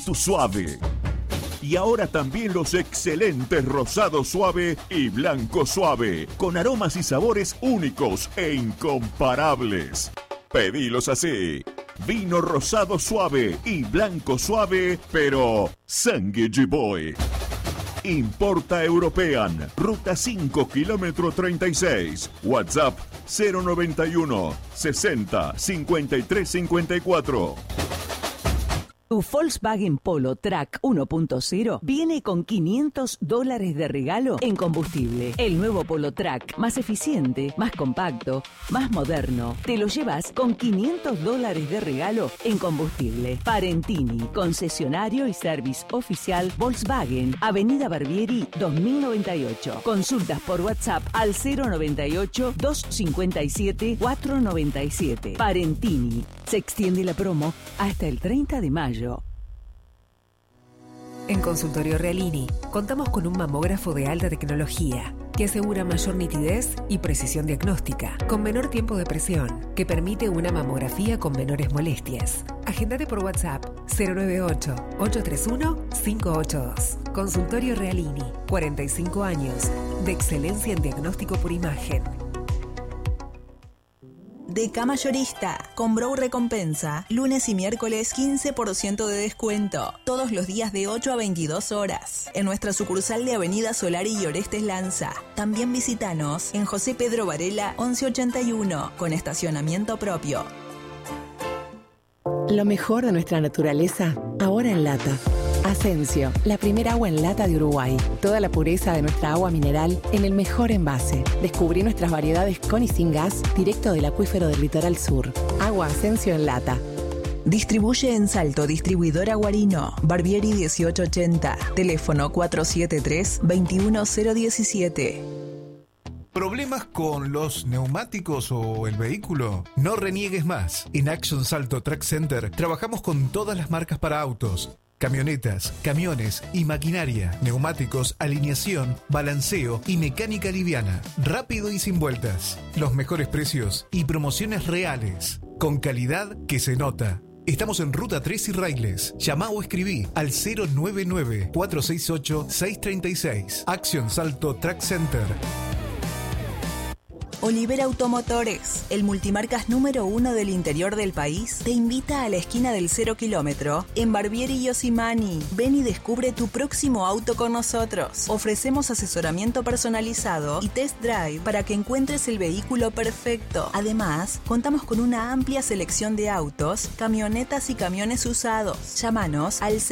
tu suave. Y ahora también los excelentes rosado suave y blanco suave, con aromas y sabores únicos e incomparables. Pedilos así. Vino rosado suave y blanco suave, pero Sangue Boy. Importa European, ruta 5, kilómetro 36. WhatsApp 091 60 53 54. Tu Volkswagen Polo Track 1.0 viene con $500 de regalo en combustible. El nuevo Polo Track, más eficiente, más compacto, más moderno. Te lo llevas con $500 de regalo en combustible. Parentini, concesionario y service oficial Volkswagen, Avenida Barbieri 2098. Consultas por WhatsApp al 098 257 497. Parentini. Se extiende la promo hasta el 30 de mayo. En Consultorio Realini contamos con un mamógrafo de alta tecnología que asegura mayor nitidez y precisión diagnóstica, con menor tiempo de presión, que permite una mamografía con menores molestias. Agéndate por WhatsApp 098-831-582. Consultorio Realini, 45 años de excelencia en diagnóstico por imagen. Deca Mayorista, con Brow Recompensa, lunes y miércoles 15% de descuento, todos los días de 8 a 22 horas, en nuestra sucursal de Avenida Solari y Orestes Lanza. También visítanos en José Pedro Varela 1181, con estacionamiento propio. Lo mejor de nuestra naturaleza, ahora en lata. Asensio, la primera agua en lata de Uruguay. Toda la pureza de nuestra agua mineral en el mejor envase. Descubrí nuestras variedades con y sin gas, directo del acuífero del litoral sur. Agua Asensio en lata. Distribuye en Salto, distribuidora Guarino, Barbieri 1880, teléfono 473-21017. ¿Problemas con los neumáticos o el vehículo? No reniegues más. En Action Salto Track Center trabajamos con todas las marcas para autos, camionetas, camiones y maquinaria, neumáticos, alineación, balanceo y mecánica liviana. Rápido y sin vueltas. Los mejores precios y promociones reales. Con calidad que se nota. Estamos en Ruta 3 y Railes. Llama o escribí al 099-468-636. Action Salto Track Center. Olivera Automotores, el multimarcas número 1 del interior del país, te invita a la esquina del 0 kilómetro en Barbieri y Osimani. Ven y descubre tu próximo auto con nosotros. Ofrecemos asesoramiento personalizado y test drive para que encuentres el vehículo perfecto. Además, contamos con una amplia selección de autos, camionetas y camiones usados. Llámanos al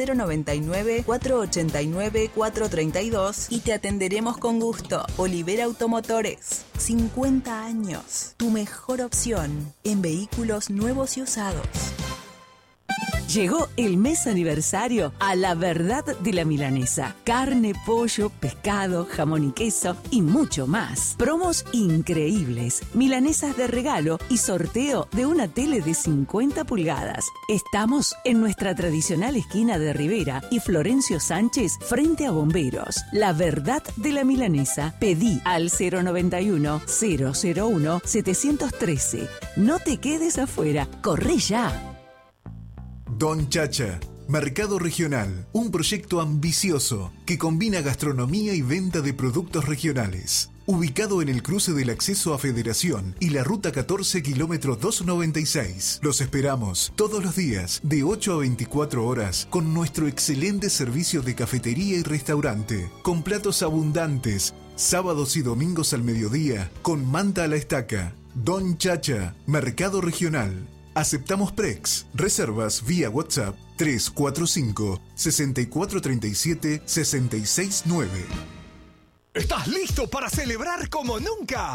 099-489-432 y te atenderemos con gusto. Olivera Automotores, 50 años, tu mejor opción en vehículos nuevos y usados. Llegó el mes aniversario a La Verdad de la Milanesa. Carne, pollo, pescado, jamón y queso y mucho más. Promos increíbles, milanesas de regalo y sorteo de una tele de 50 pulgadas. Estamos en nuestra tradicional esquina de Rivera y Florencio Sánchez frente a Bomberos. La Verdad de la Milanesa. Pedí al 091-001-713. No te quedes afuera, corre ya. Don Chacha, Mercado Regional, un proyecto ambicioso que combina gastronomía y venta de productos regionales. Ubicado en el cruce del acceso a Federación y la Ruta 14, kilómetro 296. Los esperamos todos los días de 8 a 24 horas con nuestro excelente servicio de cafetería y restaurante, con platos abundantes, sábados y domingos al mediodía, con manta a la estaca. Don Chacha, Mercado Regional. Aceptamos Prex. Reservas vía WhatsApp 345-6437-669. ¿Estás listo para celebrar como nunca?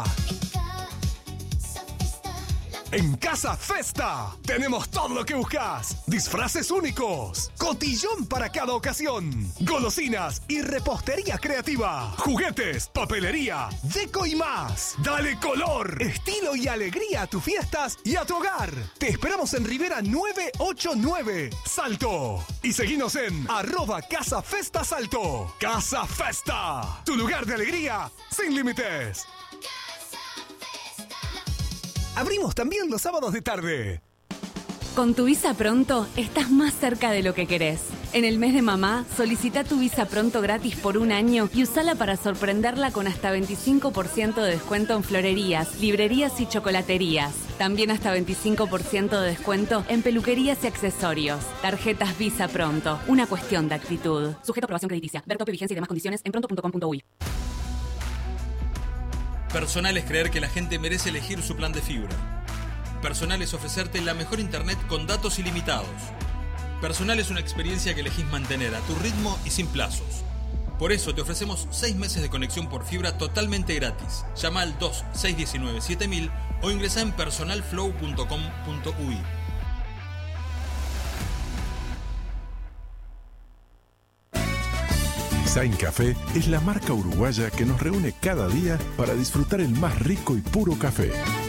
En Casa Festa tenemos todo lo que buscas. Disfraces únicos, cotillón para cada ocasión, golosinas y repostería creativa, juguetes, papelería, deco y más. Dale color, estilo y alegría a tus fiestas y a tu hogar. Te esperamos en Rivera 989, Salto. Y seguinos en @CasaFestaSalto. Casa Festa, tu lugar de alegría sin límites. Abrimos también los sábados de tarde. Con tu Visa Pronto estás más cerca de lo que querés. En el mes de mamá, solicita tu Visa Pronto gratis por 1 año y usala para sorprenderla con hasta 25% de descuento en florerías, librerías y chocolaterías. También hasta 25% de descuento en peluquerías y accesorios. Tarjetas Visa Pronto. Una cuestión de actitud. Sujeto a aprobación crediticia. Ver tope, vigencia y demás condiciones en pronto.com.uy. Personal es creer que la gente merece elegir su plan de fibra. Personal es ofrecerte la mejor internet con datos ilimitados. Personal es una experiencia que elegís mantener a tu ritmo y sin plazos. Por eso te ofrecemos 6 meses de conexión por fibra totalmente gratis. Llama al 2619-7000 o ingresa en personalflow.com.uy. Sain Café es la marca uruguaya que nos reúne cada día para disfrutar el más rico y puro café.